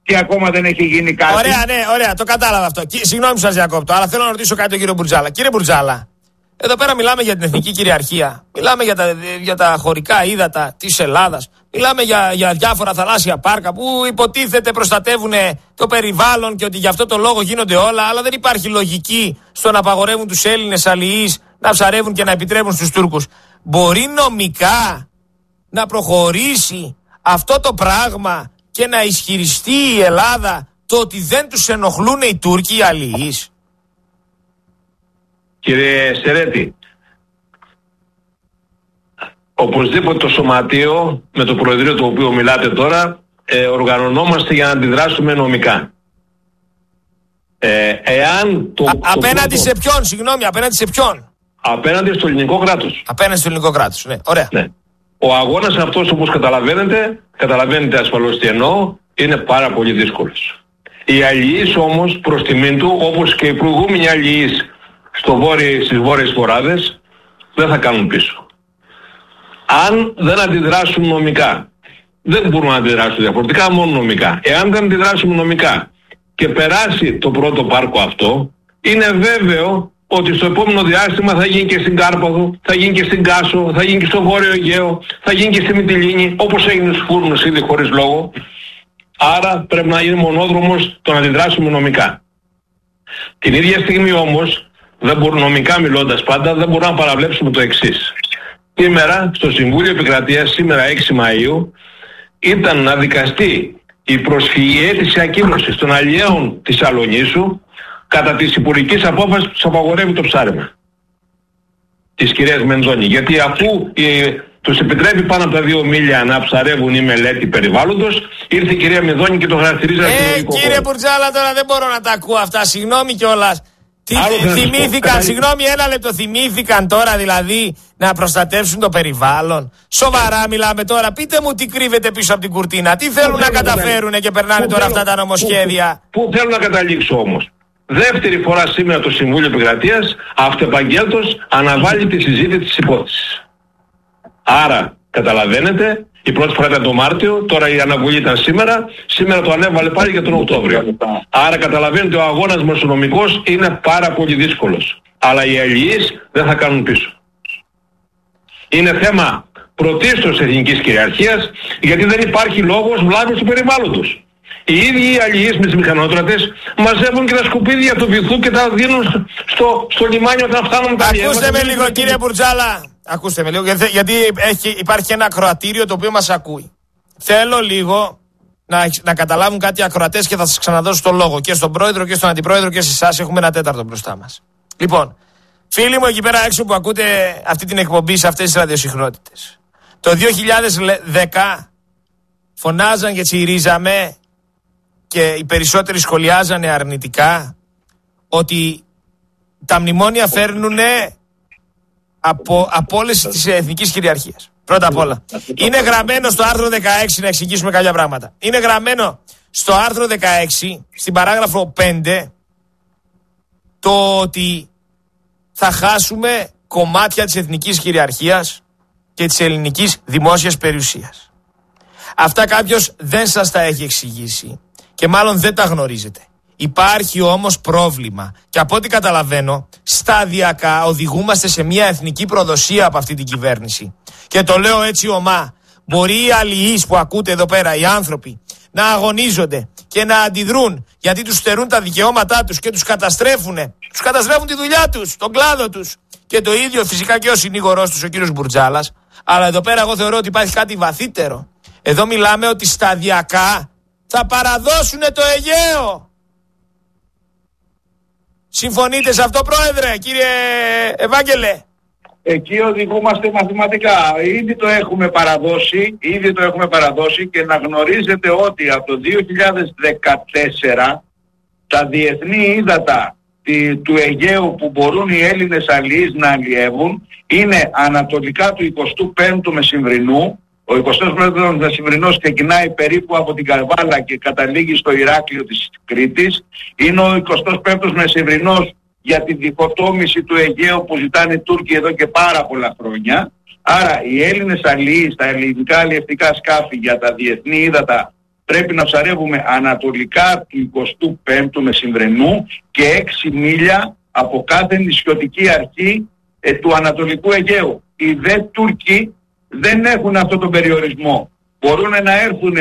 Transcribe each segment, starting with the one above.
και ακόμα δεν έχει γίνει κάτι. Ωραία, ναι, ωραία, το κατάλαβα αυτό. Συγγνώμη που σας διακόπτω, αλλά θέλω να ρωτήσω κάτι τον κύριο Μπουρτζάλα. Κύριε Μπουρτζάλα, εδώ πέρα μιλάμε για την εθνική κυριαρχία. Μιλάμε για τα χωρικά ύδατα της Ελλάδας. Μιλάμε για διάφορα θαλάσσια πάρκα που υποτίθεται προστατεύουν το περιβάλλον και ότι γι' αυτό το λόγο γίνονται όλα. Αλλά δεν υπάρχει λογική στο να απαγορεύουν τους Έλληνες αλληλείς να ψαρεύουν και να επιτρέπουν στους Τούρκους. Μπορεί νομικά να προχωρήσει αυτό το πράγμα και να ισχυριστεί η Ελλάδα το ότι δεν τους ενοχλούν οι Τούρκοι οι αλληλείς? Κύριε Σερέτη, οπωσδήποτε το Σωματείο με το Προεδρείο το οποίο μιλάτε τώρα οργανωνόμαστε για να αντιδράσουμε νομικά. Απέναντι σε ποιον, συγγνώμη, απέναντι σε ποιον? Απέναντι στο ελληνικό κράτος. Απέναντι στο ελληνικό κράτος, ναι, ωραία. Ναι. Ο αγώνας αυτός, όπως καταλαβαίνετε ασφαλώς τι εννοώ, είναι πάρα πολύ δύσκολος. Οι αλληλείς όμως προς τιμήν του, όπως και οι προηγούμενοι αλληλείς στις βόρειες φοράδες, δεν θα κάνουν πίσω. Αν δεν αντιδράσουν νομικά, δεν μπορούν να αντιδράσουν διαφορετικά, μόνο νομικά. Εάν δεν αντιδράσουν νομικά και περάσει το πρώτο πάρκο αυτό, είναι βέβαιο ότι στο επόμενο διάστημα θα γίνει και στην Κάρπαθο, θα γίνει και στην Κάσο, θα γίνει και στο Βόρειο Αιγαίο, θα γίνει και στη Μυτιλήνη, όπως έγινε στους Φούρνους ήδη χωρίς λόγο. Άρα πρέπει να γίνει μονόδρομος το να αντιδράσουμε νομικά. Την ίδια στιγμή όμως, δεν μπορούμε, νομικά μιλώντας πάντα, δεν μπορούμε να παραβλέψουμε το εξής. Σήμερα, στο Συμβούλιο Επικρατείας, σήμερα 6 Μαΐου, ήταν να δικαστεί η προσφυγή αίτηση ακύρωσης των αλλιέων της Σαλονίσου κατά της υπουργικής απόφασης που τους απαγορεύει το ψάρεμα της κυρίας Μενζώνη. Γιατί αφού τους επιτρέπει πάνω από τα 2 μίλια να ψαρεύουν η μελέτη περιβάλλοντος, ήρθε η κυρία Μενζώνη και το χαρακτηρίζει αστυνομικό. Κύριε Μπουρτζάλα, τώρα δεν μπορώ να τα ακούω αυτά, συγγνώμη κιόλας. Θυμήθηκαν, συγγνώμη, ένα λεπτό, θυμήθηκαν τώρα δηλαδή να προστατεύσουν το περιβάλλον? Σοβαρά μιλάμε τώρα? Πείτε μου τι κρύβεται πίσω από την κουρτίνα, τι θέλουν να καταφέρουν και περνάνε τώρα αυτά τα νομοσχέδια? Πού θέλω να καταλήξω όμως? Δεύτερη φορά σήμερα το Συμβούλιο Επικρατείας αυτεπαγγέλτος αναβάλει τη συζήτηση της υπόθεσης. Άρα καταλαβαίνετε, η πρώτη φορά ήταν το Μάρτιο, τώρα η αναβολή ήταν σήμερα το ανέβαλε πάλι για τον Οκτώβριο. Άρα καταλαβαίνετε, ο αγώνας μας ο νομικός είναι πάρα πολύ δύσκολος. Αλλά οι αλληλείς δεν θα κάνουν πίσω. Είναι θέμα πρωτίστως εθνικής κυριαρχίας, γιατί δεν υπάρχει λόγος βλάβης του περιβάλλοντος. Οι ίδιοι οι αλληλείς με τις μηχανότρατες μαζεύουν και τα σκουπίδια του βυθού και τα δίνουν στο λιμάνι όταν φτάνουν τα αλλιεύματα. Ακούστε με λίγο, κύριε Μπουρτζάλα. Ακούστε με λίγο, γιατί υπάρχει ένα ακροατήριο το οποίο μας ακούει. Θέλω λίγο να καταλάβουν κάτι οι ακροατές και θα σας ξαναδώσω το λόγο και στον πρόεδρο και στον αντιπρόεδρο και σε εσάς. Έχουμε ένα τέταρτο μπροστά μας. Λοιπόν, φίλοι μου εκεί πέρα έξω που ακούτε αυτή την εκπομπή σε αυτές τις ραδιοσυχνότητες. Το 2010 φωνάζαν και τσιρίζαμε και οι περισσότεροι σχολιάζανε αρνητικά ότι τα μνημόνια φέρνουν από όλες τις εθνικής κυριαρχίας. Πρώτα απ' όλα. Είναι γραμμένο στο άρθρο 16, να εξηγήσουμε κάποια πράγματα. Είναι γραμμένο στο άρθρο 16, στην παράγραφο 5, το ότι θα χάσουμε κομμάτια της εθνικής κυριαρχίας και της ελληνικής δημόσιας περιουσίας. Αυτά κάποιος δεν σας τα έχει εξηγήσει και μάλλον δεν τα γνωρίζετε. Υπάρχει όμως πρόβλημα και από ό,τι καταλαβαίνω σταδιακά οδηγούμαστε σε μια εθνική προδοσία από αυτή την κυβέρνηση. Και το λέω έτσι ομά. Μπορεί οι αλληλείς που ακούτε εδώ πέρα, οι άνθρωποι, να αγωνίζονται και να αντιδρούν γιατί τους στερούν τα δικαιώματά τους και τους καταστρέφουν. Τους καταστρέφουν τη δουλειά τους, τον κλάδο τους. Και το ίδιο φυσικά και ο συνήγορός τους, ο κύριος Μπουρτζάλας. Αλλά εδώ πέρα εγώ θεωρώ ότι υπάρχει κάτι βαθύτερο. Εδώ μιλάμε ότι σταδιακά θα παραδώσουν το Αιγαίο. Συμφωνείτε σε αυτό, πρόεδρε, κύριε Ευάγγελε? Εκεί οδηγούμαστε μαθηματικά. Ήδη το έχουμε παραδώσει και να γνωρίζετε ότι από το 2014 τα διεθνή ύδατα του Αιγαίου που μπορούν οι Έλληνες αλληλείς να αλλιεύουν είναι ανατολικά του 25ου Μεσημβρινού. Ο 25ος Μεσημβρινός ξεκινάει περίπου από την Καρβάλα και καταλήγει στο Ηράκλειο της Κρήτης. Είναι ο 25ος Μεσημβρινός για τη διχοτόμηση του Αιγαίου που ζητάνε οι Τούρκοι εδώ και πάρα πολλά χρόνια. Άρα οι Έλληνες αλληλείς, τα ελληνικά αλλιευτικά σκάφη για τα διεθνή ύδατα πρέπει να ψαρεύουμε ανατολικά του 25ου Μεσημβρινού και 6 μίλια από κάθε νησιωτική αρχή του Ανατολικού Αιγαίου. Οι δε Τούρκοι δεν έχουν αυτό τον περιορισμό. Μπορούν να έρθουν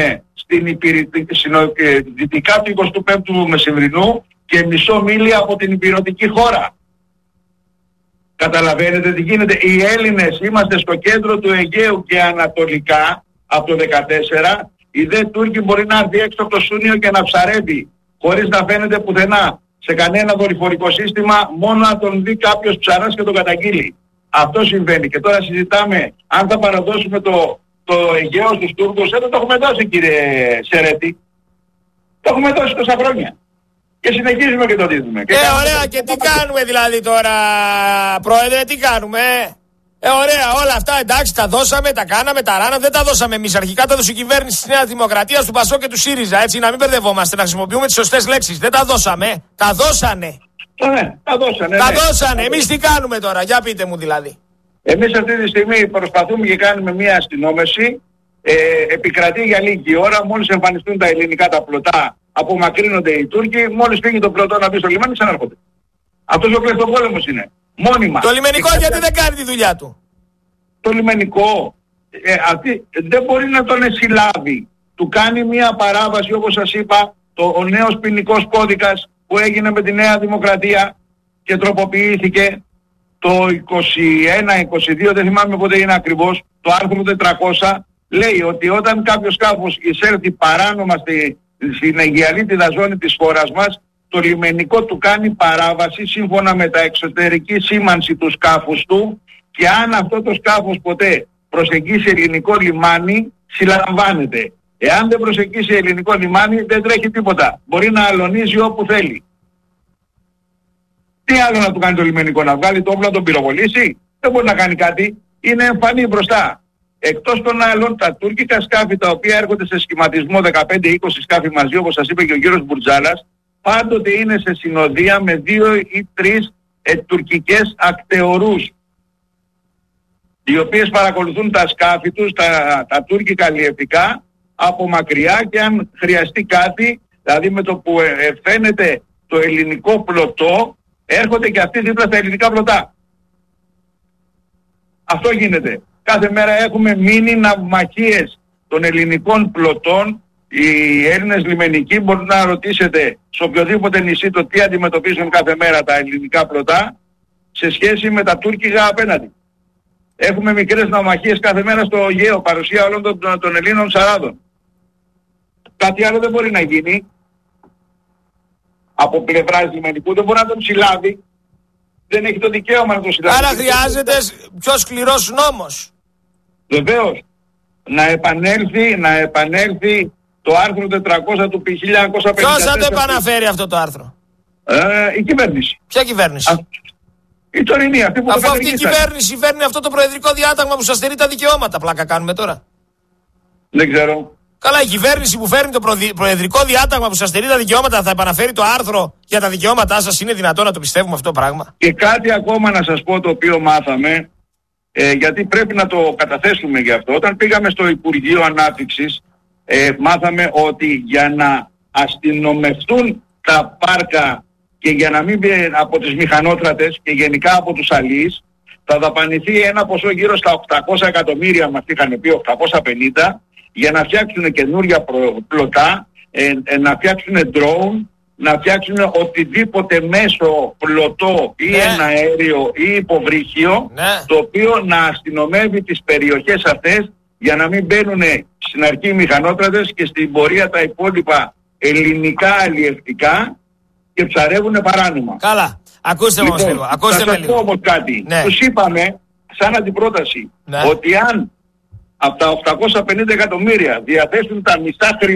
δυτικά του 25ου Μεσημβρινού και μισό μίλια από την υπηρετική χώρα. Καταλαβαίνετε τι γίνεται. Οι Έλληνες είμαστε στο κέντρο του Αιγαίου και ανατολικά από το 14. Οι δε Τούρκοι μπορεί να έρθει έξω από το Σούνιο και να ψαρεύει χωρίς να φαίνεται πουθενά σε κανένα δορυφορικό σύστημα, μόνο να τον δει κάποιος ψαράς και τον καταγγείλει. Αυτό συμβαίνει. Και τώρα συζητάμε αν θα παραδώσουμε το Αιγαίο στους Τούρκους. Δεν το έχουμε δώσει, κύριε Σερέτη. Το έχουμε δώσει τόσα χρόνια. Και συνεχίζουμε και το δίδουμε. Ωραία, και τι κάνουμε δηλαδή τώρα, Πρόεδρε, τι κάνουμε? Ωραία, όλα αυτά εντάξει, τα δώσαμε, τα κάναμε, τα ράναμε, δεν τα δώσαμε εμείς. Αρχικά τα δώσε η κυβέρνηση της Νέας Δημοκρατίας, του Πασόκ και του ΣΥΡΙΖΑ. Έτσι, να μην μπερδευόμαστε, να χρησιμοποιούμε τις σωστές λέξεις. Δεν τα δώσαμε, τα δώσανε. Τα δώσανε. Τα δώσανε. Εμείς τι κάνουμε τώρα, για πείτε μου δηλαδή. Εμείς αυτή τη στιγμή προσπαθούμε και κάνουμε μια αστυνόμευση. Επικρατεί για λίγη ώρα, μόλις εμφανιστούν τα ελληνικά τα πλωτά, απομακρύνονται οι Τούρκοι, μόλις φύγει το πλωτό να μπει στο λιμάνι, ξανάρχονται. Αυτός ο κλειστοπόλεμος είναι. Μόνιμα. Το λιμενικό γιατί δεν κάνει τη δουλειά του? Το λιμενικό δεν μπορεί να τον συλλάβει. Του κάνει μια παράβαση, όπως σας είπα, ο νέος ποινικός κώδικας που έγινε με τη Νέα Δημοκρατία και τροποποιήθηκε το 21-22, δεν θυμάμαι πότε είναι ακριβώς, το άρθρο 400 λέει ότι όταν κάποιο σκάφος εισέλθει παράνομα στην αιγιαλίτιδα ζώνη της χώρας μας, το λιμενικό του κάνει παράβαση σύμφωνα με τα εξωτερική σήμανση του σκάφους του, και αν αυτό το σκάφος ποτέ προσεγγίσει ελληνικό λιμάνι, συλλαμβάνεται. Εάν δεν προσεγγίσει ελληνικό λιμάνι, δεν τρέχει τίποτα. Μπορεί να αλωνίζει όπου θέλει. Τι άλλο να του κάνει το λιμενικό, να βγάλει το όπλο να τον πυροβολήσει? Δεν μπορεί να κάνει κάτι. Είναι εμφανή μπροστά. Εκτός των άλλων, τα τουρκικά σκάφη τα οποία έρχονται σε σχηματισμό 15-20 σκάφη μαζί, όπως σας είπε και ο κύριος Μπουρτζάλας, πάντοτε είναι σε συνοδεία με 2 ή 3 τουρκικές ακτεωρούς, οι οποίες παρακολουθούν τα σκάφη τους, τα τουρκικά αλλιευτικά, από μακριά, και αν χρειαστεί κάτι, δηλαδή με το που φαίνεται το ελληνικό πλωτό, έρχονται και αυτοί δίπλα στα ελληνικά πλωτά. Αυτό γίνεται. Κάθε μέρα έχουμε μείνει ναυμαχίες των ελληνικών πλωτών. Οι Έλληνες λιμενικοί, μπορείτε να ρωτήσετε σε οποιοδήποτε νησί το τι αντιμετωπίζουν κάθε μέρα τα ελληνικά πλωτά σε σχέση με τα τουρκικά απέναντι. Έχουμε μικρές ναυμαχίες κάθε μέρα στο Αιγαίο, παρουσία όλων των Ελλήνων ψαράδων. Κάτι άλλο δεν μπορεί να γίνει από πλευράς λιμενικού, δεν μπορεί να τον συλλάβει. Δεν έχει το δικαίωμα να τον συλλάβει. Άρα χρειάζεται πιο σκληρός νόμος. Βεβαίως. Να επανέλθει το άρθρο 400 του 1954. Ποιος θα το επαναφέρει αυτό το άρθρο? Η κυβέρνηση. Ποια κυβέρνηση? Η τωρινή, αυτή που αφού αυτή η κυβέρνηση φέρνει αυτό το προεδρικό διάταγμα που σας στερεί τα δικαιώματα, πλάκα κάνουμε τώρα? Δεν ξέρω. Καλά, η κυβέρνηση που φέρνει το προεδρικό διάταγμα που σας στερεί τα δικαιώματα θα επαναφέρει το άρθρο για τα δικαιώματά σας? Είναι δυνατόν να το πιστεύουμε αυτό το πράγμα? Και κάτι ακόμα να σας πω, το οποίο μάθαμε, γιατί πρέπει να το καταθέσουμε γι' αυτό. Όταν πήγαμε στο Υπουργείο Ανάπτυξης, μάθαμε ότι για να αστυνομευτούν τα πάρκα και για να μην μπει από τις μηχανότρατες και γενικά από τους αλείς, θα δαπανηθεί ένα ποσό γύρω στα 800 εκατομμύρια, μας είχαν πει 850, για να φτιάξουν καινούρια πλωτά, να φτιάξουν drone, να φτιάξουν οτιδήποτε μέσο πλωτό ή ένα αέριο ή υποβρύχιο, το οποίο να αστυνομεύει τις περιοχές αυτές για να μην μπαίνουν στην αρχή οι μηχανότρατες και στην πορεία τα υπόλοιπα ελληνικά αλλιευτικά και ψαρεύουν παράνομα. Καλά. Ακούστε όμως λίγο. Θα σας πω όμως κάτι. Τους είπαμε σαν αντιπρόταση ότι αν από τα 850 εκατομμύρια διαθέσουν τα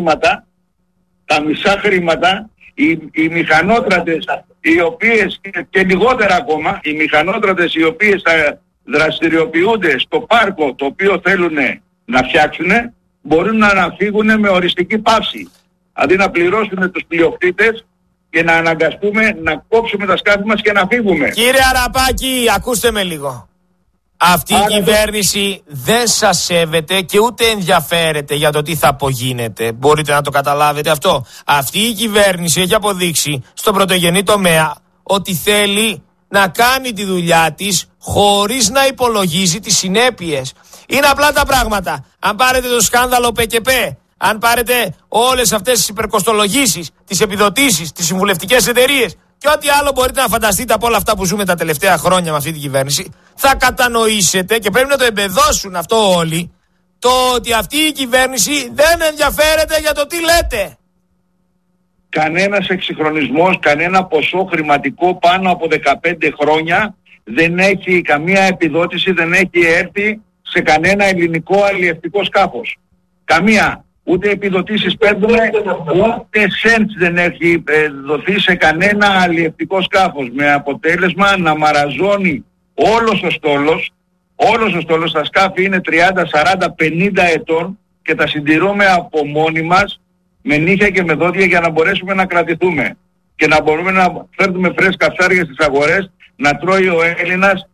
μισά χρήματα, οι μηχανότρατες οι οποίες, και λιγότερα ακόμα, οι μηχανότρατες οι οποίες θα δραστηριοποιούνται στο πάρκο το οποίο θέλουν να φτιάξουν, μπορούν να αναφύγουν με οριστική πάυση. Αντί να πληρώσουν τους πλειοκτήτες και να αναγκαστούμε να κόψουμε τα σκάφη μας και να φύγουμε. Κύριε Αραπάκη, ακούστε με λίγο. Αυτή η κυβέρνηση δεν σας σέβεται και ούτε ενδιαφέρεται για το τι θα απογίνεται. Μπορείτε να το καταλάβετε αυτό? Αυτή η κυβέρνηση έχει αποδείξει στον πρωτογενή τομέα ότι θέλει να κάνει τη δουλειά της χωρίς να υπολογίζει τις συνέπειες. Είναι απλά τα πράγματα. Αν πάρετε το σκάνδαλο ΠΚΠ, αν πάρετε όλες αυτές τις υπερκοστολογήσεις, τις επιδοτήσεις, τις συμβουλευτικές εταιρείες και ό,τι άλλο μπορείτε να φανταστείτε από όλα αυτά που ζούμε τα τελευταία χρόνια με αυτή την κυβέρνηση, θα κατανοήσετε, και πρέπει να το εμπεδώσουν αυτό όλοι, το ότι αυτή η κυβέρνηση δεν ενδιαφέρεται για το τι λέτε. Κανένας εξυγχρονισμός, κανένα ποσό χρηματικό πάνω από 15 χρόνια δεν έχει, καμία επιδότηση δεν έχει έρθει σε κανένα ελληνικό αλλιευτικό σκάφος. Καμία. Ούτε επιδοτήσεις παίρνουμε, ούτε cents δεν έχει δοθεί σε κανένα αλλιευτικό σκάφος. Με αποτέλεσμα να μαραζώνει όλος ο στόλος, τα σκάφη είναι 30, 40, 50 ετών και τα συντηρούμε από μόνοι μας με νύχια και με δόντια για να μπορέσουμε να κρατηθούμε και να μπορούμε να φέρνουμε φρέσκα ψάρια στις αγορές, να τρώει ο Έλληνας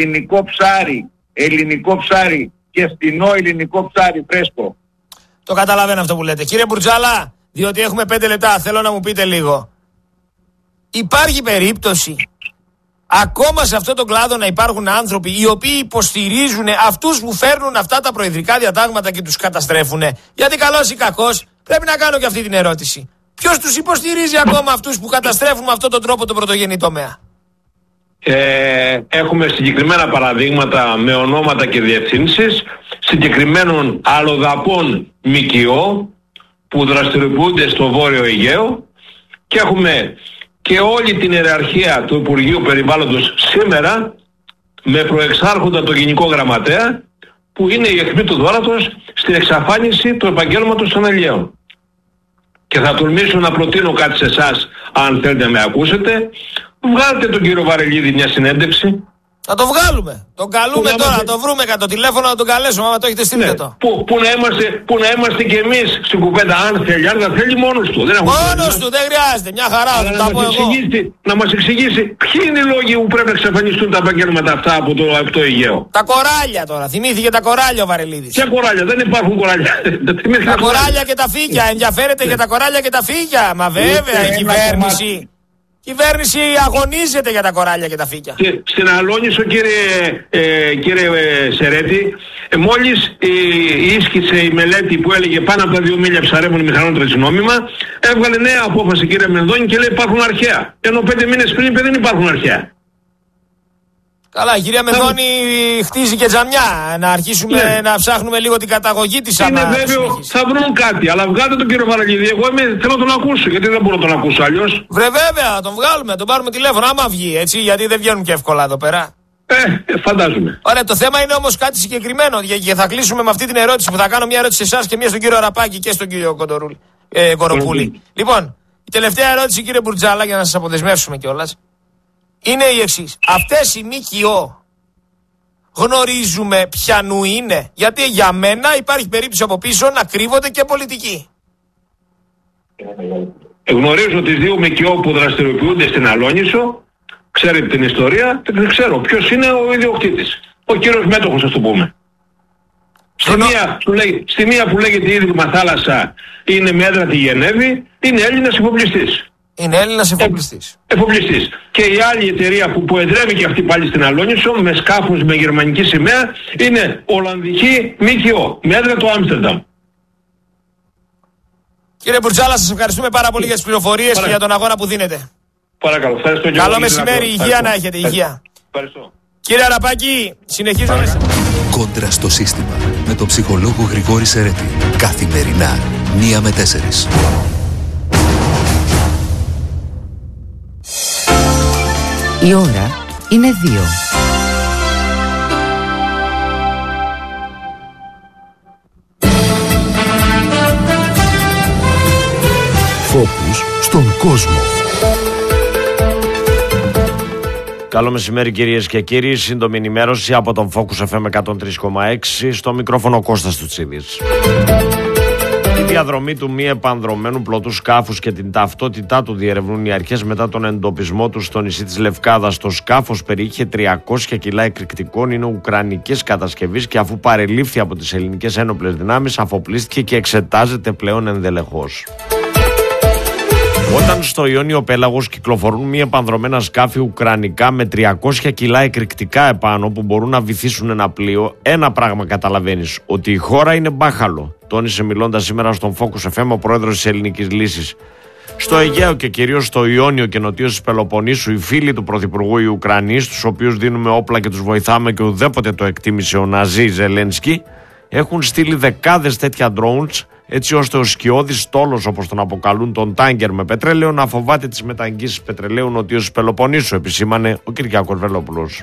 ελληνικό ψάρι και φτηνό ελληνικό ψάρι φρέσκο. Το καταλαβαίνω αυτό που λέτε. Κύριε Μπουρτζάλα, διότι έχουμε 5 λεπτά, θέλω να μου πείτε λίγο. Υπάρχει περίπτωση ακόμα σε αυτόν τον κλάδο να υπάρχουν άνθρωποι οι οποίοι υποστηρίζουν αυτούς που φέρνουν αυτά τα προεδρικά διατάγματα και τους καταστρέφουν? Γιατί καλός ή κακός, πρέπει να κάνω και αυτή την ερώτηση. Ποιος τους υποστηρίζει ακόμα αυτούς που καταστρέφουν με αυτόν τον τρόπο τον πρωτογενή τομέα? Έχουμε συγκεκριμένα παραδείγματα με ονόματα και διευθύνσεις συγκεκριμένων αλλοδαπών ΜΚΟ που δραστηριοποιούνται στο Βόρειο Αιγαίο, και έχουμε και όλη την ιεραρχία του Υπουργείου Περιβάλλοντος σήμερα με προεξάρχοντα τον Γενικό Γραμματέα, που είναι η αιχμή του δώρατος στην εξαφάνιση του επαγγέλματος των αλλιέων. Και θα τολμήσω να προτείνω κάτι σε εσάς, αν θέλετε να με ακούσετε. Βγάλτε τον κύριο Βαρελίδη μια συνέντευξη. Θα το βγάλουμε. Τον καλούμε τώρα, να το βρούμε κατά το τηλέφωνο, να τον καλέσουμε. Άμα το έχετε στείλτε το. Που να είμαστε κι εμείς στην κουβέντα. Αν θέλει, αν δεν θέλει, μόνος του. Μόνος του, δεν χρειάζεται. Μια χαρά. Να μας εξηγήσει ποιοι είναι οι λόγοι που πρέπει να εξαφανιστούν τα επαγγέλματα αυτά από το Αιγαίο. Τα κοράλια τώρα. Θυμήθηκε τα κοράλια ο Βαρελίδης. Ποια κοράλια? Δεν υπάρχουν κοράλια. Τα κοράλια και τα φύκια. Ενδιαφέρεται για τα κοράλια και τα φύκια. Μα βέβαια η κυβέρνηση. Η κυβέρνηση αγωνίζεται για τα κοράλια και τα φύκια. Στην Αλόνησο, κύριε Σερέτη, μόλις ίσχυσε η μελέτη που έλεγε πάνω από τα 2 μίλια ψαρεύουν οι μηχανότρες νόμιμα, έβγαλε νέα απόφαση, κύριε Μενδώνη, και λέει υπάρχουν αρχαία. Ενώ 5 μήνες πριν είπε δεν υπάρχουν αρχαία. Καλά, η κυρία Μενδώνη χτίζει και τζαμιά. Να αρχίσουμε να ψάχνουμε λίγο την καταγωγή της. Είναι βέβαιο, θα βρουν κάτι. Αλλά βγάλτε τον κύριο Βαρελίδη. Εγώ θέλω να τον ακούσω. Γιατί δεν μπορώ να τον ακούσω αλλιώς. Βέβαια, να τον βγάλουμε, να τον πάρουμε τηλέφωνο. Άμα βγει, έτσι, γιατί δεν βγαίνουν και εύκολα εδώ πέρα. Φαντάζομαι. Ωραία, το θέμα είναι όμως κάτι συγκεκριμένο. Και θα κλείσουμε με αυτή την ερώτηση που θα κάνω, μια ερώτηση σε εσάς και μια στον κύριο Αραπάκη και στον κύριο Κοροπούλη. Λοιπόν, η τελευταία ερώτηση, κύριε Μπουρτζάλα, για να σας αποδεσμεύσουμε κιόλας, είναι η εξής. Αυτές οι ΜΚΟ γνωρίζουμε ποιανού είναι? Γιατί για μένα υπάρχει περίπτωση από πίσω να κρύβονται και πολιτικοί. Γνωρίζω τις 2 ΜΚΟ που δραστηριοποιούνται στην Αλόνησο. Ξέρετε την ιστορία? Δεν ξέρω ποιος είναι ο ιδιοκτήτης. Ο κύριος μέτοχος, ας το πούμε. Στη μία που λέγεται Ίδρυμα Θάλασσα είναι με έδρα τη Γενέβη, είναι Έλληνας εφοπλιστής. Είναι Έλληνας εφοπλιστής. Εφοπλιστής. Και η άλλη εταιρεία που εδρεύει και αυτή πάλι στην Αλόνησο με σκάφος με γερμανική σημαία είναι Ολλανδική ΜΚΟ με έδρα το Άμστερνταμ. Κύριε Μπουρτζάλα, σας ευχαριστούμε πάρα πολύ για τις πληροφορίες και για τον αγώνα που δίνετε. Παρακαλώ. Καλό μεσημέρι, υγεία να έχετε. Υγεία. Ευχαριστώ. Κύριε Αραπάκη, συνεχίζουμε. Κόντρα στο σύστημα με τον ψυχολόγο Γρηγόρη Σερέτη. Καθημερινά 1 με 4. Η ώρα είναι 2. Φόκους στον κόσμο. Καλό μεσημέρι κυρίες και κύριοι, σύντομη ενημέρωση από τον Focus FM 103,6, στο μικρόφωνο Κώστας Τουτσίδης. διαδρομή του μη επανδρωμένου πλωτού σκάφους και την ταυτότητά του διερευνούν οι αρχές μετά τον εντοπισμό του στο νησί της Λευκάδας. Το σκάφος περιείχε 300 κιλά εκρηκτικών, είναι ουκρανικής κατασκευής και αφού παρελήφθη από τις ελληνικές ένοπλες δυνάμεις, αφοπλίστηκε και εξετάζεται πλέον ενδελεχώς. Όταν στο Ιόνιο Πέλαγος κυκλοφορούν μη επανδρομένα σκάφη ουκρανικά με 300 κιλά εκρηκτικά επάνω που μπορούν να βυθίσουν ένα πλοίο, ένα πράγμα καταλαβαίνεις, ότι η χώρα είναι μπάχαλο, τόνισε μιλώντας σήμερα στον Focus FM ο πρόεδρος της Ελληνικής Λύσης. Στο Αιγαίο και κυρίως στο Ιόνιο και νοτίως της Πελοποννήσου, οι φίλοι του Πρωθυπουργού οι Ουκρανοί, στους οποίους δίνουμε όπλα και τους βοηθάμε και ουδέποτε το εκτίμησε ο Ναζί Ζελένσκι, έχουν στείλει δεκάδες τέτοια drones, έτσι ώστε ο σκιώδης στόλος, όπως τον αποκαλούν, τον τάγκερ με πετρέλαιο, να φοβάται τις μεταγγίσεις πετρελαίου νοτίως της Πελοποννήσου, επισήμανε ο Κυριάκος Βελόπουλος.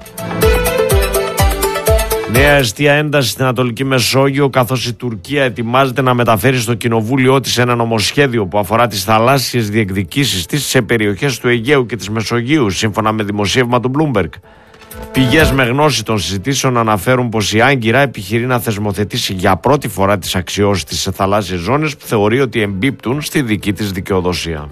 Νέα εστία ένταση στην Ανατολική Μεσόγειο, καθώς η Τουρκία ετοιμάζεται να μεταφέρει στο κοινοβούλιο της ένα νομοσχέδιο που αφορά τις θαλάσσιες διεκδικήσεις της σε περιοχές του Αιγαίου και της Μεσογείου, σύμφωνα με δημοσίευμα του Bloomberg. Πηγές με γνώση των συζητήσεων αναφέρουν πως η Άγκυρα επιχειρεί να θεσμοθετήσει για πρώτη φορά τις αξιώσεις της σε θαλάσσιες ζώνες που θεωρεί ότι εμπίπτουν στη δική της δικαιοδοσία.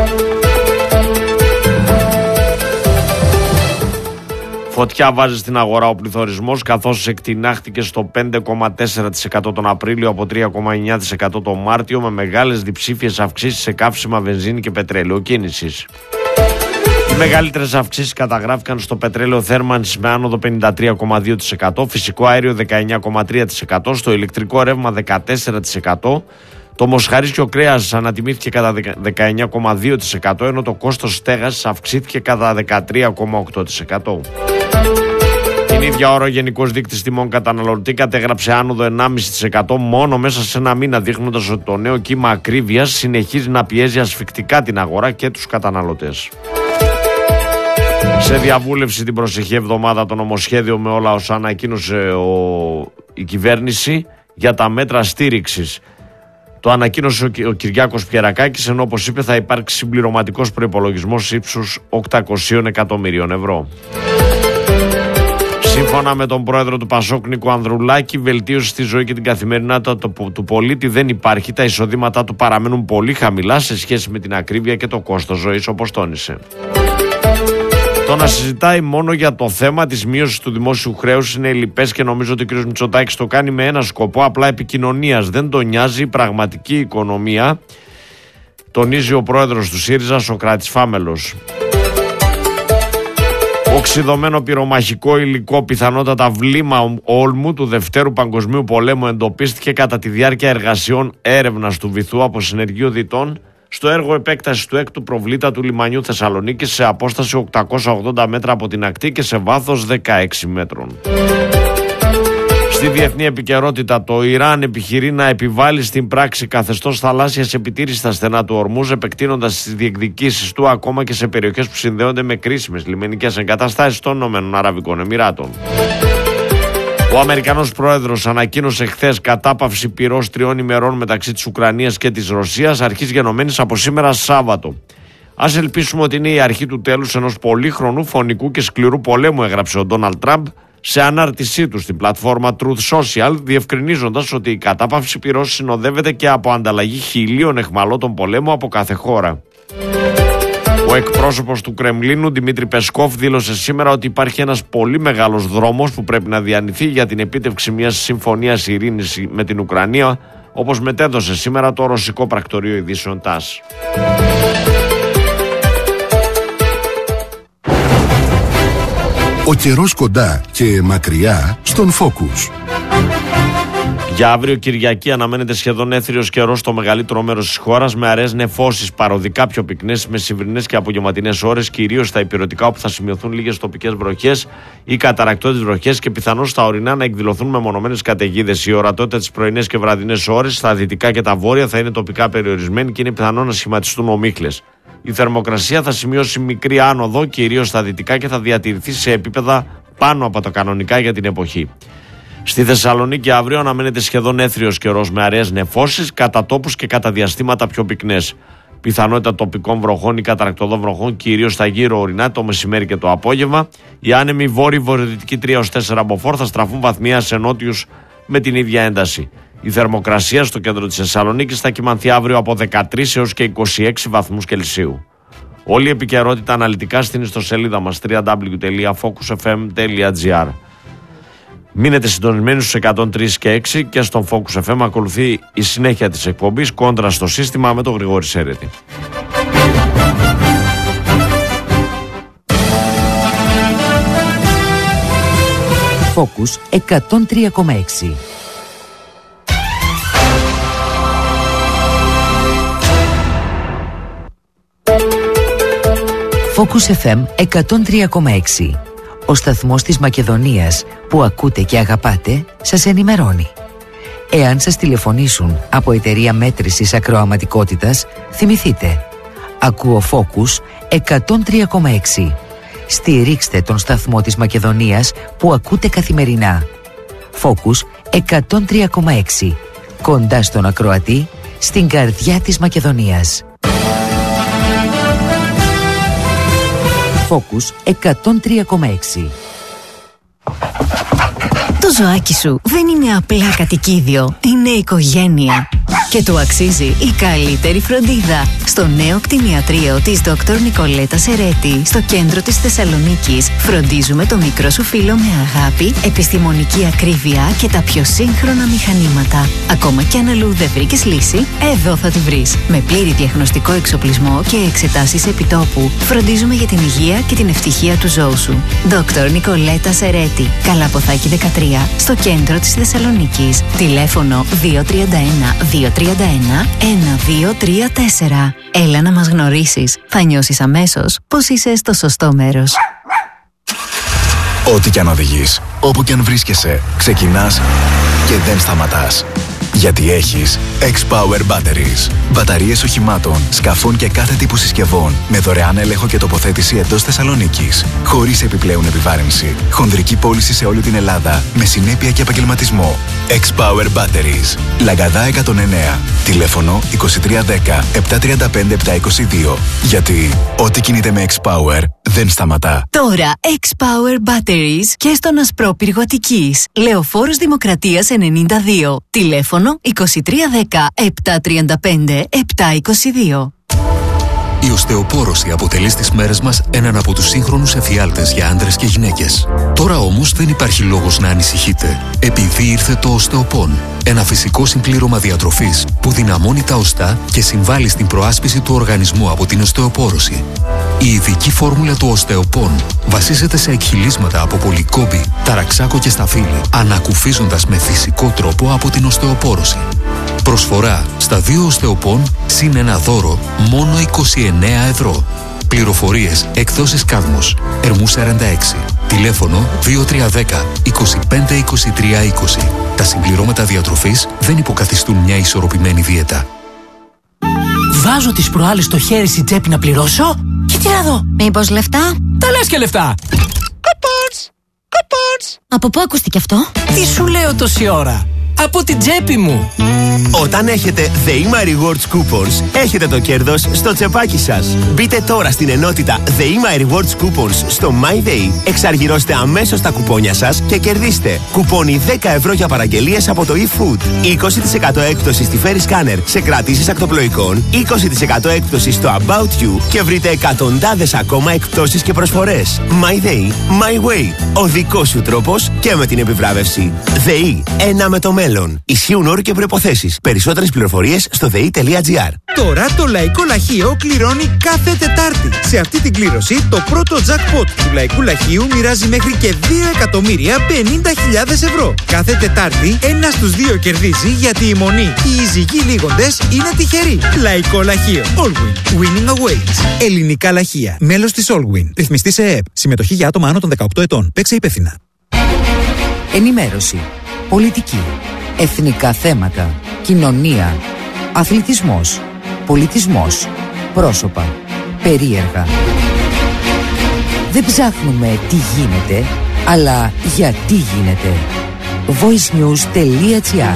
Φωτιά βάζει στην αγορά ο πληθωρισμός, καθώς εκτινάχτηκε στο 5,4% τον Απρίλιο από 3,9% τον Μάρτιο, με μεγάλες διψήφιες αυξήσεις σε καύσιμα, βενζίνη και πετρέλαιο κίνησης. Οι μεγαλύτερες αυξήσεις καταγράφηκαν στο πετρέλαιο θέρμανσης με άνοδο 53,2%, φυσικό αέριο 19,3%, στο ηλεκτρικό ρεύμα 14%, το μοσχαρίσιο κρέας ανατιμήθηκε κατά 19,2%, ενώ το κόστος στέγασης αυξήθηκε κατά 13,8%. Την ίδια ώρα ο Γενικός Δείκτης Τιμών Καταναλωτή κατέγραψε άνοδο 1,5% μόνο μέσα σε ένα μήνα, δείχνοντας ότι το νέο κύμα ακρίβειας συνεχίζει να πιέζει ασφικτικά την αγορά και τους καταναλωτές. Σε διαβούλευση την προσεχή εβδομάδα το νομοσχέδιο με όλα όσα ανακοίνωσε η κυβέρνηση για τα μέτρα στήριξης. Το ανακοίνωσε ο Κυριάκος Πιερακάκης, ενώ όπως είπε θα υπάρξει συμπληρωματικός προϋπολογισμός ύψους 800 εκατομμυρίων ευρώ. Σύμφωνα με τον πρόεδρο του Πασόκ Νίκο Ανδρουλάκη, βελτίωση στη ζωή και την καθημερινότητα του πολίτη δεν υπάρχει. Τα εισοδήματά του παραμένουν πολύ χαμηλά σε σχέση με την ακρίβεια και το κόστος ζωής, όπως τόνισε. Το να συζητάει μόνο για το θέμα της μείωσης του δημόσιου χρέους είναι λυπές και νομίζω ότι ο κ. Μητσοτάκης το κάνει με ένα σκοπό απλά επικοινωνίας. Δεν τον νοιάζει η πραγματική οικονομία, τονίζει ο πρόεδρος του ΣΥΡΙΖΑ, Σωκράτης Φάμελος. Οξυδωμένο πυρομαχικό υλικό, πιθανότατα βλήμα όλμου του Δευτέρου Παγκοσμίου Πολέμου, εντοπίστηκε κατά τη διάρκεια εργασιών έρευνας του βυθού από συνεργείο διτών στο έργο επέκτασης του έκτου προβλήτα του λιμανιού Θεσσαλονίκης σε απόσταση 880 μέτρα από την ακτή και σε βάθος 16 μέτρων. Στη διεθνή επικαιρότητα, το Ιράν επιχειρεί να επιβάλλει στην πράξη καθεστώς θαλάσσιας επιτήρησης στα στενά του Ορμούζ, επεκτείνοντας τις διεκδικήσεις του ακόμα και σε περιοχές που συνδέονται με κρίσιμες λιμενικές εγκαταστάσεις των ΗΠΑ. Ο Αμερικανός πρόεδρος ανακοίνωσε χθες κατάπαυση πυρός 3 ημερών μεταξύ της Ουκρανίας και της Ρωσίας, αρχής γενομένης από σήμερα Σάββατο. Ας ελπίσουμε ότι είναι η αρχή του τέλους ενός πολύχρονου, φωνικού και σκληρού πολέμου, έγραψε ο Ντόναλντ Τραμπ σε ανάρτησή του στην πλατφόρμα Truth Social, διευκρινίζοντας ότι η κατάπαυση πυρός συνοδεύεται και από ανταλλαγή 1.000 αιχμαλώτων πολέμου από κάθε χώρα. Ο εκπρόσωπος του Κρεμλίνου, Δημήτρη Πεσκόφ, δήλωσε σήμερα ότι υπάρχει ένας πολύ μεγάλος δρόμος που πρέπει να διανυθεί για την επίτευξη μιας συμφωνίας ειρήνης με την Ουκρανία, όπως μετέδωσε σήμερα το ρωσικό πρακτορείο ειδήσεων ΤΑΣ. Ο καιρός κοντά και μακριά στον Focus. Για αύριο Κυριακή αναμένεται σχεδόν έθριος καιρός στο μεγαλύτερο μέρος της χώρας, με αραιές νεφώσεις παροδικά πιο πυκνές, μεσημβρινές και απογευματινές ώρες, κυρίως στα ηπειρωτικά, όπου θα σημειωθούν λίγες τοπικές βροχές ή καταρρακτώδεις βροχές και πιθανώς στα ορεινά να εκδηλωθούν μεμονωμένες καταιγίδες. Η ορατότητα τις πρωινές και βραδινές ώρες στα δυτικά και τα βόρεια θα είναι τοπικά περιορισμένη και είναι πιθανό να σχηματιστούν ομίχλες. Η θερμοκρασία θα σημειώσει μικρή άνοδο, κυρίως στα δυτικά, και θα διατηρηθεί σε επίπεδα πάνω από τα κανονικά για την εποχή. Στη Θεσσαλονίκη αύριο αναμένεται σχεδόν έθριος καιρός με αραιές νεφώσεις, κατά τόπους και κατά διαστήματα πιο πυκνές. Πιθανότητα τοπικών βροχών ή καταρακτωδών βροχών, κυρίως στα γύρω ορεινά το μεσημέρι και το απόγευμα. Οι άνεμοι βόρειοι βορειοδυτικοί 3-4 μποφόρ θα στραφούν βαθμία σε νότιους με την ίδια ένταση. Η θερμοκρασία στο κέντρο της Θεσσαλονίκης θα κυμανθεί αύριο από 13 έως και 26 βαθμούς Κελσίου. Όλη η επικαιρότητα αναλυτικά στην ιστοσελίδα μας www.focusfm.gr. Μείνετε συντονισμένοι στους 103 και 6 και στον Focus FM ακολουθεί η συνέχεια της εκπομπής Κόντρα στο σύστημα με τον Γρηγόρη Σέρετη. Focus 103,6. Focus FM 103,6. Ο σταθμός της Μακεδονίας που ακούτε και αγαπάτε σας ενημερώνει. Εάν σας τηλεφωνήσουν από εταιρεία μέτρησης ακροαματικότητας, θυμηθείτε. Ακούω Focus 103,6. Στηρίξτε τον σταθμό της Μακεδονίας που ακούτε καθημερινά. Focus 103,6. Κοντά στον ακροατή, στην καρδιά της Μακεδονίας. Focus 103,6. Το ζωάκι σου δεν είναι απλά κατοικίδιο, είναι οικογένεια. Και του αξίζει η καλύτερη φροντίδα. Στο νέο κτηνιατρίο της Dr. Νικολέτα Σερέτη, στο κέντρο της Θεσσαλονίκης, φροντίζουμε το μικρό σου φίλο με αγάπη, επιστημονική ακρίβεια και τα πιο σύγχρονα μηχανήματα. Ακόμα κι αν αλλού δεν βρήκες λύση, εδώ θα τη βρεις. Με πλήρη διαγνωστικό εξοπλισμό και εξετάσεις επιτόπου, φροντίζουμε για την υγεία και την ευτυχία του ζώου σου. Dr. Νικολέτα Σερέτη, Καλαποθάκη 13, στο κέντρο της Θεσσαλονίκης. Τηλέφωνο 231-231-1234. Έλα να μας γνωρίσεις. Θα νιώσεις αμέσως πως είσαι στο σωστό μέρος. Ό,τι κι αν οδηγείς, όπου κι αν βρίσκεσαι, ξεκινάς και δεν σταματάς. Γιατί έχεις X-Power Batteries. Μπαταρίες οχημάτων, σκαφών και κάθε τύπου συσκευών με δωρεάν έλεγχο και τοποθέτηση εντός Θεσσαλονίκης. Χωρίς επιπλέον επιβάρυνση. Χονδρική πώληση σε όλη την Ελλάδα με συνέπεια και επαγγελματισμό. X-Power Batteries. Λαγκαδά 109. Τηλέφωνο 2310 735 722. Γιατί ό,τι κινείται με X-Power δεν σταματά. Τώρα X-Power Batteries και στον Ασπρόπυργο Αττικής. Λεωφόρος Δημοκρατίας 92. Τηλέφωνο 2310 735 722. Η οστεοπόρωση αποτελεί στις μέρες μας έναν από τους σύγχρονους εφιάλτες για άντρες και γυναίκες. Τώρα όμως δεν υπάρχει λόγος να ανησυχείτε, επειδή ήρθε το οστεοπόν. Ένα φυσικό συμπλήρωμα διατροφής που δυναμώνει τα οστά και συμβάλλει στην προάσπιση του οργανισμού από την οστεοπόρωση. Η ειδική φόρμουλα του οστεοπόν βασίζεται σε εκχυλίσματα από πολυκόμπη, ταραξάκο και σταφύλι, ανακουφίζοντας με φυσικό τρόπο από την οστεοπόρωση. Προσφορά στα 2 οστεοπόν συν ένα δώρο μόνο 29 ευρώ. Πληροφορίες εκδόσεις Κάδμος, Ερμού 46. Τηλέφωνο 2310 25 23 20. Τα συμπληρώματα διατροφής δεν υποκαθιστούν μια ισορροπημένη δίαιτα. Βάζω τις προάλλες στο χέρι στην τσέπη να πληρώσω και τι να δω. Μήπως λεφτά? Τα λες και λεφτά. Κοπons. Από πού ακούστηκε αυτό? Τι σου λέω τόση ώρα? Από την τσέπη μου. Όταν έχετε The My Rewards Coupons, έχετε το κέρδος στο τσεπάκι σας. Μπείτε τώρα στην ενότητα The My Rewards Coupons στο MyDay, εξαργυρώστε αμέσως τα κουπόνια σας και κερδίστε κουπόνι 10 ευρώ για παραγγελίες από το eFood, 20% έκπτωση στη Ferry Scanner σε κρατήσεις ακτοπλοϊκών, 20% έκπτωση στο About You και βρείτε εκατοντάδες ακόμα εκπτώσεις και προσφορές. MyDay, My Way. Ο δικός σου τρόπος και με την επιβράβευση. ΔΕΗ, ένα με το μέλλον. Ισχύουν όροι και προϋποθέσεις. Περισσότερες πληροφορίες στο ΔΕΗ.gr. Τώρα το Λαϊκό Λαχείο κληρώνει κάθε Τετάρτη. Σε αυτή την κλήρωση το πρώτο jackpot του Λαϊκού Λαχείου μοιράζει μέχρι και 2.050.000 ευρώ. Κάθε Τετάρτη ένα στους 2 κερδίζει, γιατί η μονή και οι ζυγοί λίγοντες είναι τυχεροί. Λαϊκό Λαχείο. Allwin. Winning awaits. Ελληνικά Λαχεία. Μέλος της Allwin. Ρυθμιστή σε ΕΕΠ. Συμμετοχή για άτομα άνω των 18 ετών. Παίξε υπεύθυνα. Ενημέρωση. Πολιτική. Εθνικά θέματα. Κοινωνία. Αθλητισμός. Πολιτισμός. Πρόσωπα. Περίεργα. Δεν ψάχνουμε τι γίνεται, αλλά γιατί γίνεται. voicenews.gr.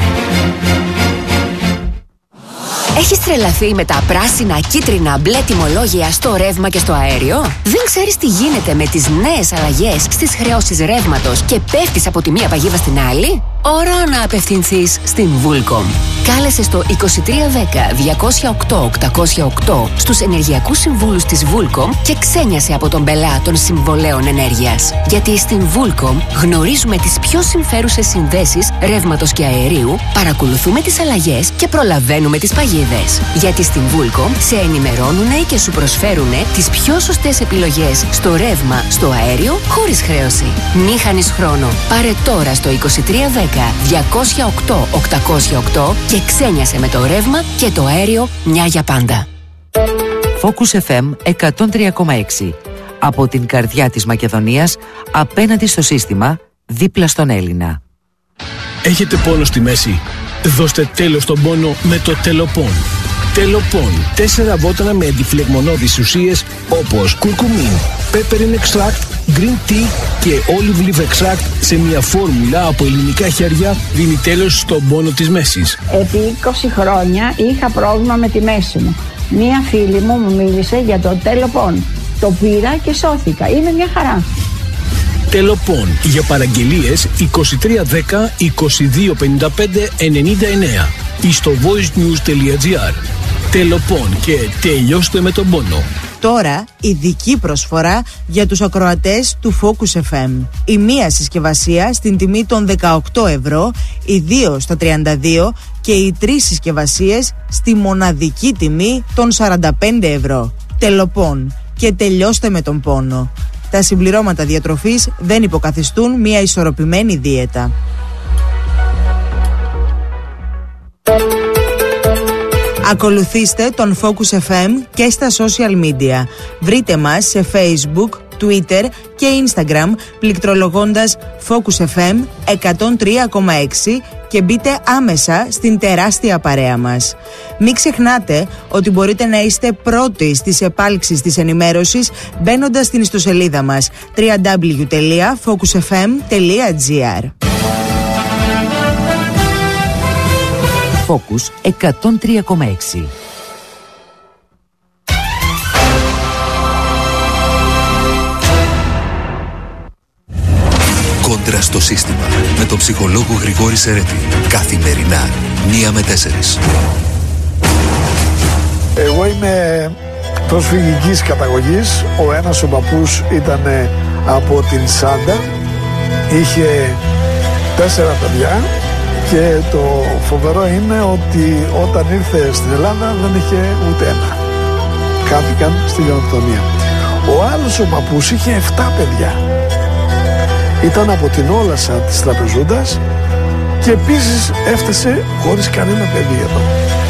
Έχεις τρελαθεί με τα πράσινα, κίτρινα, μπλε τιμολόγια στο ρεύμα και στο αέριο? Δεν ξέρεις τι γίνεται με τις νέες αλλαγές στις χρεώσεις ρεύματος και πέφτεις από τη μία παγίδα στην άλλη? Ώρα να απευθυνθείς στην Vulcom. Κάλεσε στο 2310 208 808 στους ενεργειακούς συμβούλους της Vulcom και ξένιασε από τον πελά των συμβολέων ενέργειας. Γιατί στην Vulcom γνωρίζουμε τις πιο συμφέρουσες συνδέσεις ρεύματος και αερίου, παρακολουθούμε τις αλλαγές και προλαβαίνουμε τις παγίδες. Γιατί στην Vulcom σε ενημερώνουνε και σου προσφέρουνε τις πιο σωστές επιλογές στο ρεύμα, στο αέριο, χωρίς χρέωση. Μη χάνεις χρόνο. Πάρε τώρα στο 2310 208 808 και ξένιασε με το ρεύμα και το αέριο μια για πάντα. Focus FM 103,6. Από την καρδιά της Μακεδονίας, απέναντι στο σύστημα, δίπλα στον Έλληνα. Έχετε πόνο στη μέση? Δώστε τέλος στον πόνο με το Τελοπών. Τελοπών. 4 βότανα με αντιφλεγμονώδεις ουσίες όπως κουρκουμίν, peppermint extract, green tea και olive leaf extract σε μια φόρμουλα από ελληνικά χέρια δίνει τέλος στον πόνο της μέσης. Επί 20 χρόνια είχα πρόβλημα με τη μέση μου. Μία φίλη μου μίλησε για το Τελοπών. Το πήρα και σώθηκα. Είναι μια χαρά. Τελοπών. Για παραγγελίες 2310 2255 99 ή στο voicenews.gr. Τελοπών και τελειώστε με τον πόνο. Τώρα ειδική προσφορά για τους ακροατές του Focus FM. Η μία συσκευασία στην τιμή των 18 ευρώ, οι 2 στα 32 και οι 3 συσκευασίες στη μοναδική τιμή των 45 ευρώ. Τελοπών και τελειώστε με τον πόνο. Τα συμπληρώματα διατροφής δεν υποκαθιστούν μια ισορροπημένη δίαιτα. Ακολουθήστε τον Focus FM και στα social media. Βρείτε μας σε Facebook, Twitter και Instagram πληκτρολογώντας Focus FM 103,6 και μπείτε άμεσα στην τεράστια παρέα μας. Μην ξεχνάτε ότι μπορείτε να είστε πρώτοι στις επάλξεις της ενημέρωσης μπαίνοντας στην ιστοσελίδα μας www.focusfm.gr. Focus 103,6. Κόντρα στο σύστημα με τον ψυχολόγο Γρηγόρη Σερέτη. Καθημερινά 1 με 4. Εγώ είμαι προσφυγικής καταγωγής. Ο ένας ο παππούς ήταν από την Σάντα. Είχε 4 παιδιά. Και το φοβερό είναι ότι όταν ήρθε στην Ελλάδα δεν είχε ούτε ένα. Χάθηκαν στη γενοκτονία. Ο άλλος ο παππούς είχε 7 παιδιά. Ήταν από την Όλασσα της Τραπεζούντας και επίσης έφτασε χωρίς κανένα παιδί εδώ.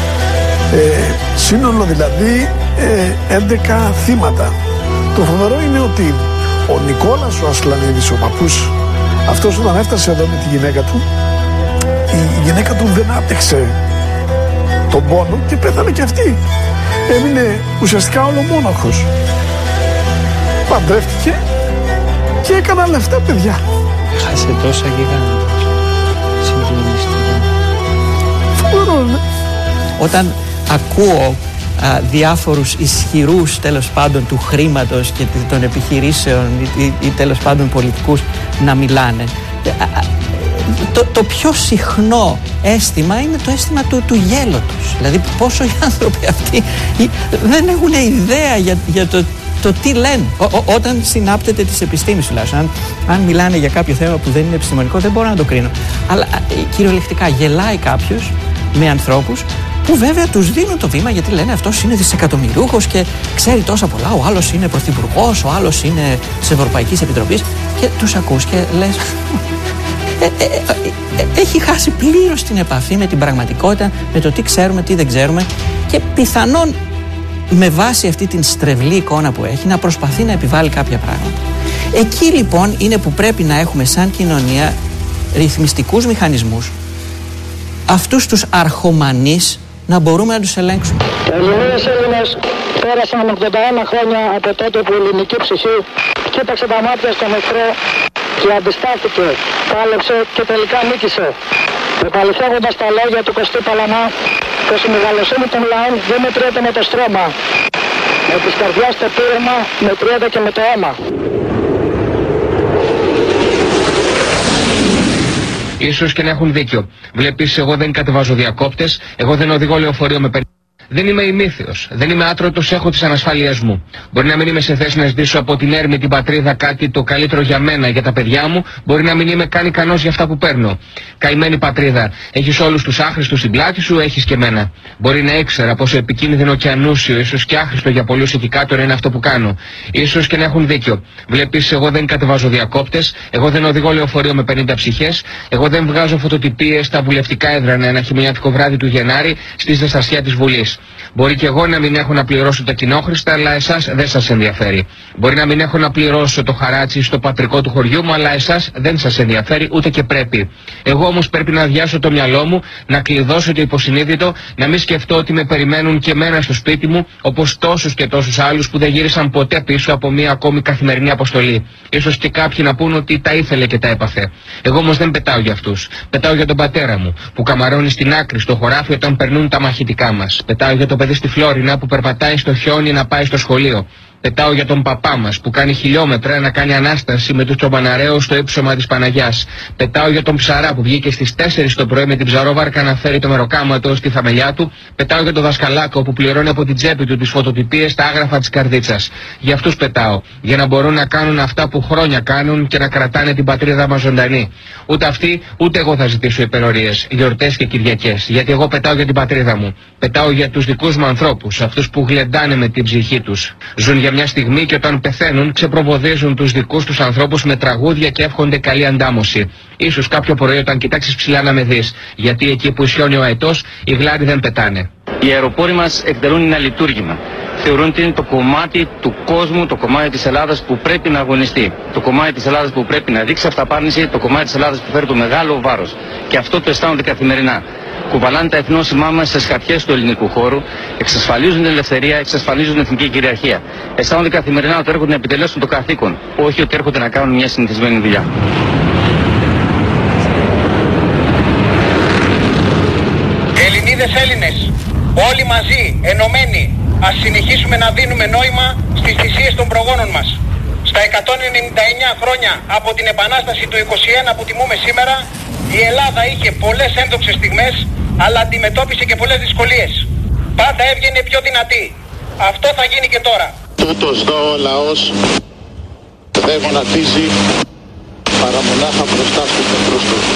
Σύνολο δηλαδή 11 θύματα. Το φοβερό είναι ότι ο Νικόλας ο Ασλανίδης, ο παππούς, αυτός όταν έφτασε εδώ με τη γυναίκα του, η γυναίκα του δεν άπτυξε τον πόνο και πέθανε και αυτή. Έμεινε ουσιαστικά ολομόναχος. Παντρεύτηκε και έκανε άλλα 7 παιδιά. Χάσε τόσα γιγάντα. Συγκλονιστικό. Φοβερό, ναι. Όταν ακούω διάφορους ισχυρούς τέλος πάντων του χρήματος και των επιχειρήσεων ή τέλος πάντων πολιτικούς να μιλάνε, το πιο συχνό αίσθημα είναι το αίσθημα του γέλωτος. Δηλαδή πόσο οι άνθρωποι αυτοί δεν έχουν ιδέα για το τι λένε όταν συνάπτεται της επιστήμης τουλάχιστον. Αν μιλάνε για κάποιο θέμα που δεν είναι επιστημονικό δεν μπορώ να το κρίνω. Αλλά κυριολεκτικά γελάει κάποιος με ανθρώπους που βέβαια τους δίνουν το βήμα γιατί λένε αυτός είναι δισεκατομμυριούχος και ξέρει τόσα πολλά, ο άλλος είναι πρωθυπουργός, ο άλλος είναι της Ευρωπαϊκής Επιτροπής και τους ακούς και λες έχει χάσει πλήρως την επαφή με την πραγματικότητα, με το τι ξέρουμε, τι δεν ξέρουμε και πιθανόν με βάση αυτή την στρεβλή εικόνα που έχει να προσπαθεί να επιβάλλει κάποια πράγματα. Εκεί λοιπόν είναι που πρέπει να έχουμε σαν κοινωνία ρυθμιστικούς μηχανισμούς, αυτούς τους αρχομανείς να μπορούμε να τους ελέγξουμε. Ελληνίες Έλληνες πέρασαν 81 χρόνια από τότε που η ελληνική ψυχή κοίταξε τα μάτια στον εχθρό και αντιστάθηκε, πάλεψε και τελικά νίκησε. Επαληθεύοντας τα λόγια του Κωστή Παλαμά, πως η μεγαλοσύνη των λαών δεν μετριέται με το στρώμα. Με της καρδιάς το πείρεμα μετριέται και με το αίμα. Ίσως και να έχουν δίκιο. Βλέπεις, εγώ δεν κατεβάζω διακόπτες, εγώ δεν οδηγώ λεωφορείο με Δεν είμαι ημίθεος, δεν είμαι άτρωτος, έχω τις ανασφάλειές μου. Μπορεί να μην είμαι σε θέση να ζητήσω από την έρμη την πατρίδα κάτι το καλύτερο για μένα, για τα παιδιά μου, μπορεί να μην είμαι καν ικανός για αυτά που παίρνω. Καημένη πατρίδα, έχεις όλους τους άχρηστους στην πλάτη σου, έχεις και μένα. Μπορεί να ήξερα πόσο επικίνδυνο και ανούσιο, ίσως και άχρηστο για πολλούς εκεί κάτω είναι αυτό που κάνω. Ίσως και να έχουν δίκιο. Βλέπεις, εγώ δεν κατεβάζω διακόπτες, εγώ δεν οδηγώ λεωφορείο με 50 ψυχές, εγώ δεν βγάζω φωτοτυπίες στα βουλευτικά έδρανα ένα χειμωνιάτικο βράδυ του Γενάρη στη ζεστασιά της Βουλής. Μπορεί και εγώ να μην έχω να πληρώσω τα κοινόχρηστα, αλλά εσάς δεν σας ενδιαφέρει. Μπορεί να μην έχω να πληρώσω το χαράτσι στο πατρικό του χωριού μου, αλλά εσάς δεν σας ενδιαφέρει, ούτε και πρέπει. Εγώ όμως πρέπει να αδειάσω το μυαλό μου, να κλειδώσω το υποσυνείδητο, να μην σκεφτώ ότι με περιμένουν και εμένα στο σπίτι μου, όπως τόσους και τόσους άλλους που δεν γύρισαν ποτέ πίσω από μια ακόμη καθημερινή αποστολή. Ίσως και κάποιοι να πούν ότι τα ήθελε και τα έπαθε. Εγώ όμως δεν πετάω για αυτούς. Πετάω για τον πατέρα μου, που καμαρώνει στην άκρη στο χωράφι όταν περνούν τα μαχητικά μας. Πετάω για το παιδί στη Φλόρινα που περπατάει στο χιόνι να πάει στο σχολείο. Πετάω για τον παπά μας που κάνει χιλιόμετρα να κάνει ανάσταση με τους τσομπαναρέους στο ύψωμα της Παναγιάς. Πετάω για τον ψαρά που βγήκε στις 4 το πρωί με την ψαρόβαρκα να φέρει το μεροκάματο στη θαμελιά του. Πετάω για τον δασκαλάκο που πληρώνει από την τσέπη του τις φωτοτυπίες στα άγραφα της καρδίτσας. Για αυτούς πετάω, για να μπορούν να κάνουν αυτά που χρόνια κάνουν και να κρατάνε την πατρίδα μας ζωντανή. Ούτε αυτοί, ούτε εγώ θα ζητήσω υπερορίες, γιορτές και Κυριακές. Γιατί εγώ πετάω για την πατρίδα μου. Πετάω για τους δικούς μου ανθρώπους, αυτούς που γλεντάνε με την ψυχή τους. Ζουν για μια στιγμή και όταν πεθαίνουν ξεπροβοδίζουν τους δικούς τους ανθρώπους με τραγούδια και εύχονται καλή αντάμωση. Ίσως κάποιο πρωί όταν κοιτάξεις ψηλά να με δεις, γιατί εκεί που ισιώνει ο αετός οι γλάροι δεν πετάνε. Οι αεροπόροι μας εκτελούν ένα λειτουργήμα. Θεωρούν ότι είναι το κομμάτι του κόσμου, το κομμάτι της Ελλάδας που πρέπει να αγωνιστεί. Το κομμάτι της Ελλάδας που πρέπει να δείξει αυταπάρνηση, το κομμάτι της Ελλάδας που φέρει το μεγάλο βάρος. Και αυτό το αισθάνονται καθημερινά. Κουβαλάνε τα εθνόσημά μας στις χαρτιές του ελληνικού χώρου, εξασφαλίζουν την ελευθερία, εξασφαλίζουν την εθνική κυριαρχία. Αισθάνονται καθημερινά ότι έρχονται να επιτελέσουν το καθήκον, όχι ότι έρχονται να κάνουν μια συνηθισμένη δουλειά. Ελληνίδες, Έλληνες, όλοι μαζί, ενωμένοι, ας συνεχίσουμε να δίνουμε νόημα στις θυσίες των προγόνων μας. Στα 199 χρόνια από την Επανάσταση του 21 που τιμούμε σήμερα, η Ελλάδα είχε πολλές ένδοξες στιγμές, αλλά αντιμετώπισε και πολλές δυσκολίες. Πάντα έβγαινε πιο δυνατή. Αυτό θα γίνει και τώρα. Τούτος δω ο λαός δεν γονατίζει παρά μονάχα μπροστά στους νεκρούς του.